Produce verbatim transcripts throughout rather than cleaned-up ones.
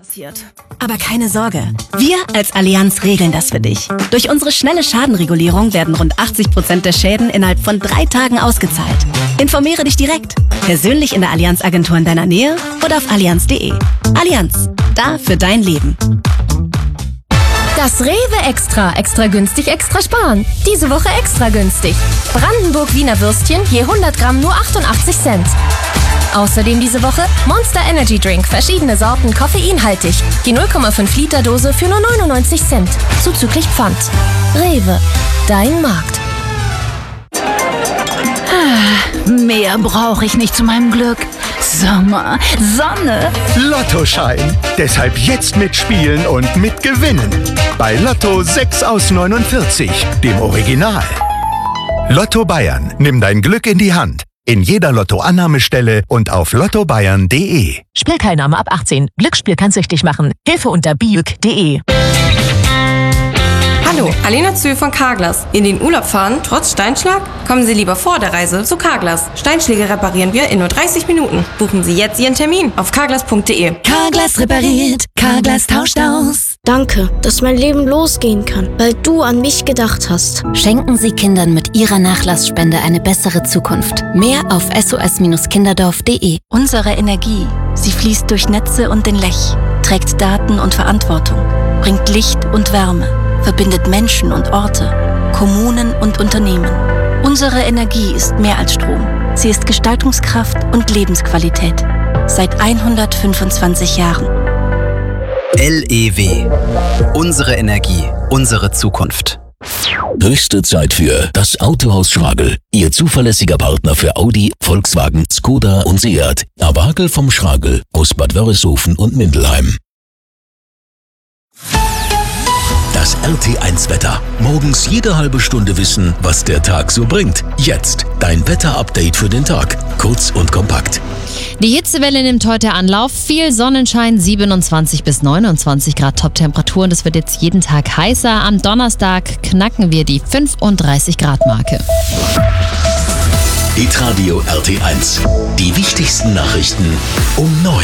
passiert. Aber keine Sorge, wir als Allianz regeln das für dich. Durch unsere schnelle Schadenregulierung werden rund achtzig Prozent der Schäden innerhalb von drei Tagen ausgezahlt. Informiere dich direkt, persönlich in der Allianz-Agentur in deiner Nähe oder auf allianz punkt de. Allianz, da für dein Leben. Das Rewe Extra. Extra günstig, extra sparen. Diese Woche extra günstig. Brandenburg Wiener Würstchen je hundert Gramm nur achtundachtzig Cent. Außerdem diese Woche Monster Energy Drink, verschiedene Sorten, koffeinhaltig. Die null Komma fünf Liter Dose für nur neunundneunzig Cent. Zuzüglich Pfand. Rewe, dein Markt. Ah, mehr brauche ich nicht zu meinem Glück. Sommer, Sonne. Lottoschein. Deshalb jetzt mitspielen und mitgewinnen. Bei Lotto sechs aus neunundvierzig, dem Original. Lotto Bayern. Nimm dein Glück in die Hand. In jeder Lottoannahmestelle und auf lotto bayern punkt de. Spielteilnahme ab achtzehn. Glücksspiel kann süchtig machen. Hilfe unter biuk punkt de. Hallo, Alena Zö von Carglass. In den Urlaub fahren, trotz Steinschlag? Kommen Sie lieber vor der Reise zu Carglass. Steinschläge reparieren wir in nur dreißig Minuten. Buchen Sie jetzt Ihren Termin auf carglass punkt de. Carglass repariert, Carglass tauscht aus. Danke, dass mein Leben losgehen kann, weil du an mich gedacht hast. Schenken Sie Kindern mit Ihrer Nachlassspende eine bessere Zukunft. Mehr auf s o s kinderdorf punkt de. Unsere Energie, sie fließt durch Netze und den Lech, trägt Daten und Verantwortung, bringt Licht und Wärme, verbindet Menschen und Orte, Kommunen und Unternehmen. Unsere Energie ist mehr als Strom. Sie ist Gestaltungskraft und Lebensqualität. Seit hundertfünfundzwanzig Jahren. L E W. Unsere Energie, unsere Zukunft. Höchste Zeit für das Autohaus Schragel. Ihr zuverlässiger Partner für Audi, Volkswagen, Skoda und Seat. Abagel vom Schragel aus Bad Wörishofen und Mindelheim. Das R T eins Wetter. Morgens jede halbe Stunde wissen, was der Tag so bringt. Jetzt dein Wetter-Update für den Tag. Kurz und kompakt. Die Hitzewelle nimmt heute Anlauf. Viel Sonnenschein, siebenundzwanzig bis neunundzwanzig Grad Top-Temperaturen. Das wird jetzt jeden Tag heißer. Am Donnerstag knacken wir die fünfunddreißig Grad Marke. Hitradio R T eins. Die wichtigsten Nachrichten um neun.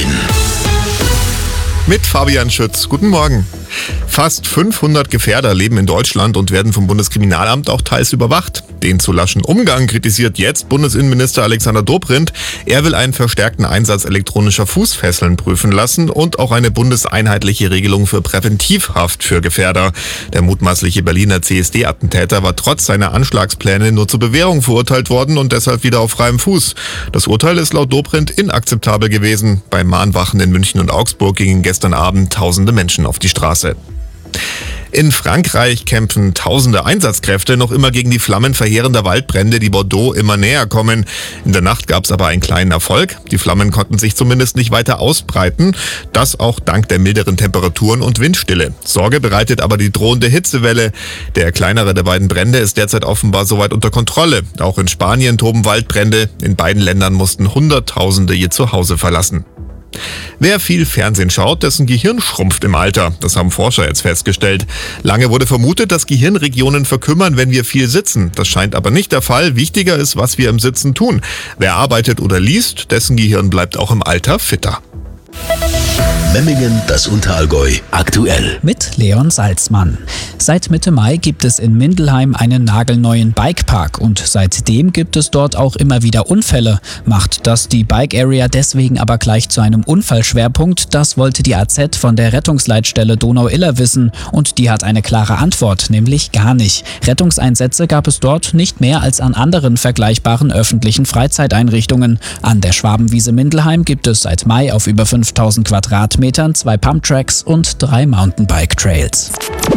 Mit Fabian Schütz. Guten Morgen. Fast fünfhundert Gefährder leben in Deutschland und werden vom Bundeskriminalamt auch teils überwacht. Den zu laschen Umgang kritisiert jetzt Bundesinnenminister Alexander Dobrindt. Er will einen verstärkten Einsatz elektronischer Fußfesseln prüfen lassen und auch eine bundeseinheitliche Regelung für Präventivhaft für Gefährder. Der mutmaßliche Berliner C S D-Attentäter war trotz seiner Anschlagspläne nur zur Bewährung verurteilt worden und deshalb wieder auf freiem Fuß. Das Urteil ist laut Dobrindt inakzeptabel gewesen. Bei Mahnwachen in München und Augsburg gingen gestern Abend tausende Menschen auf die Straße. In Frankreich kämpfen tausende Einsatzkräfte noch immer gegen die Flammen verheerender Waldbrände, die Bordeaux immer näher kommen. In der Nacht gab es aber einen kleinen Erfolg. Die Flammen konnten sich zumindest nicht weiter ausbreiten. Das auch dank der milderen Temperaturen und Windstille. Sorge bereitet aber die drohende Hitzewelle. Der kleinere der beiden Brände ist derzeit offenbar soweit unter Kontrolle. Auch in Spanien toben Waldbrände. In beiden Ländern mussten Hunderttausende ihr Zuhause verlassen. Wer viel Fernsehen schaut, dessen Gehirn schrumpft im Alter. Das haben Forscher jetzt festgestellt. Lange wurde vermutet, dass Gehirnregionen verkümmern, wenn wir viel sitzen. Das scheint aber nicht der Fall. Wichtiger ist, was wir im Sitzen tun. Wer arbeitet oder liest, dessen Gehirn bleibt auch im Alter fitter. Memmingen, das Unterallgäu, aktuell. Mit Leon Salzmann. Seit Mitte Mai gibt es in Mindelheim einen nagelneuen Bikepark und seitdem gibt es dort auch immer wieder Unfälle. Macht das die Bike Area deswegen aber gleich zu einem Unfallschwerpunkt? Das wollte die A Z von der Rettungsleitstelle Donau-Iller wissen und die hat eine klare Antwort, nämlich gar nicht. Rettungseinsätze gab es dort nicht mehr als an anderen vergleichbaren öffentlichen Freizeiteinrichtungen. An der Schwabenwiese Mindelheim gibt es seit Mai auf über fünftausend Quadratmetern zwei Pumptracks und drei Mountainbike-Trails.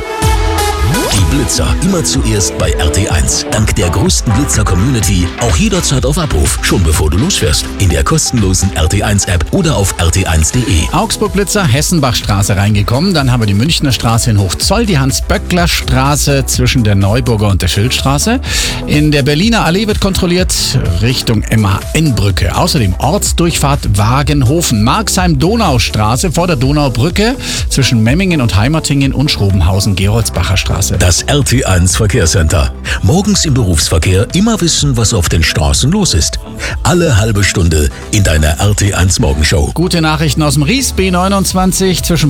Die Blitzer immer zuerst bei R T eins. Dank der größten Blitzer-Community auch jederzeit auf Abruf, schon bevor du losfährst. In der kostenlosen R T eins App oder auf r t eins punkt de. Augsburg-Blitzer, Hessenbachstraße reingekommen. Dann haben wir die Münchner Straße in Hochzoll, die Hans-Böckler-Straße zwischen der Neuburger und der Schildstraße. In der Berliner Allee wird kontrolliert Richtung M A N-Brücke. Außerdem Ortsdurchfahrt Wagenhofen, Marxheim-Donaustraße vor der Donaubrücke zwischen Memmingen und Heimatingen und Schrobenhausen-Geroldsbacher Straße. Das R T eins Verkehrscenter. Morgens im Berufsverkehr immer wissen, was auf den Straßen los ist. Alle halbe Stunde in deiner R T eins Morgenshow. Gute Nachrichten aus dem Ries, B neunundzwanzig zwischen